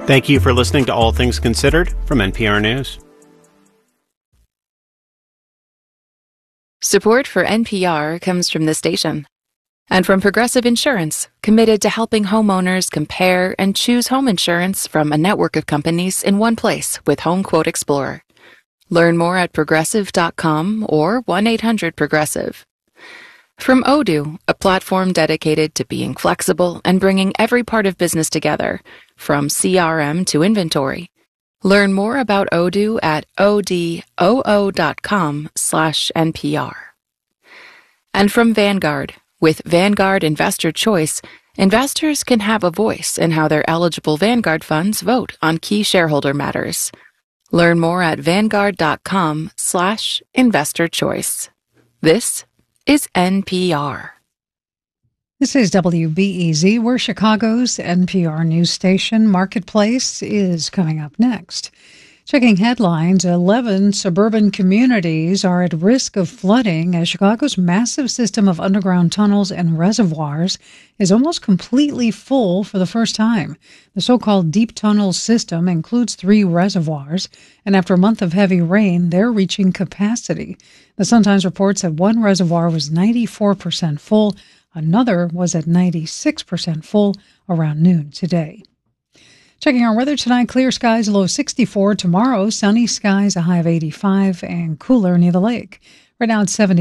Thank you for listening to All Things Considered from NPR News. Support for NPR comes from the station and from Progressive Insurance, committed to helping homeowners compare and choose home insurance from a network of companies in one place with Home Quote Explorer. Learn more at progressive.com or 1-800-PROGRESSIVE. From Odoo, a platform dedicated to being flexible and bringing every part of business together, from CRM to inventory. Learn more about Odoo at odoo.com/NPR. And from Vanguard, with Vanguard Investor Choice, investors can have a voice in how their eligible Vanguard funds vote on key shareholder matters. Learn more at vanguard.com/investorchoice. This is NPR. This is WBEZ. We're Chicago's NPR news station. Marketplace is coming up next. Checking headlines, 11 suburban communities are at risk of flooding as Chicago's massive system of underground tunnels and reservoirs is almost completely full for the first time. The so-called Deep Tunnel system includes 3 reservoirs, and after a month of heavy rain, they're reaching capacity. The Sun-Times reports that one reservoir was 94% full. Another was at 96% full around noon today. Checking our weather tonight, clear skies, low 64. Tomorrow, sunny skies, a high of 85, and cooler near the lake. Right now it's 70.